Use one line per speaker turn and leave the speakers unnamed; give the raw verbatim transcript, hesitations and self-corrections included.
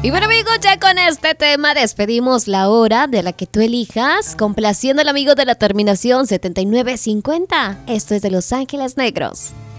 Y bueno amigos, ya con este tema despedimos la hora de la que tú elijas, complaciendo al amigo de la terminación setenta y nueve cincuenta. Esto es de Los Ángeles Negros.